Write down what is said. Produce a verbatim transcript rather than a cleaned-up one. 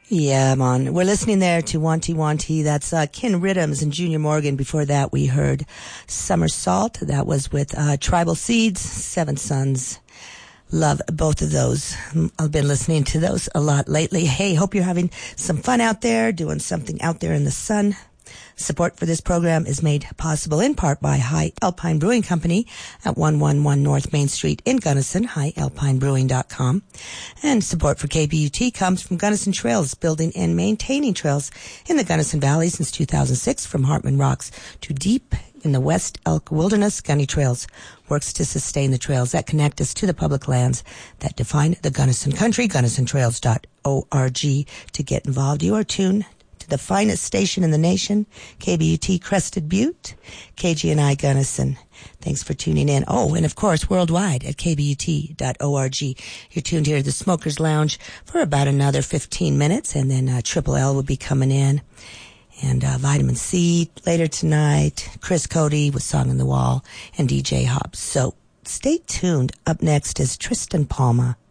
Yeah, man. We're listening there to Wanty Wanty. That's uh, Ken Riddims and Junior Morgan. Before that, we heard Somersault. That was with uh, Tribal Seeds, Seven Sons. Love both of those. I've been listening to those a lot lately. Hey, hope you're having some fun out there, doing something out there in the sun. Support for this program is made possible in part by High Alpine Brewing Company at one eleven North Main Street in Gunnison, high alpine brewing dot com. And support for K B U T comes from Gunnison Trails, building and maintaining trails in the Gunnison Valley since two thousand six, from Hartman Rocks to deep in the West Elk Wilderness. Gunny Trails works to sustain the trails that connect us to the public lands that define the Gunnison country. gunnison trails dot org to get involved. You are tuned to the finest station in the nation, K B U T Crested Butte, K G N I Gunnison. Thanks for tuning in. Oh, and of course, worldwide at k b u t dot org. You're tuned here to the Smokers Lounge for about another fifteen minutes, and then uh, Triple L will be coming in. And uh, Vitamin C later tonight, Chris Cody with Song on the Wall, and D J Hobbs. So stay tuned. Up next is Tristan Palma.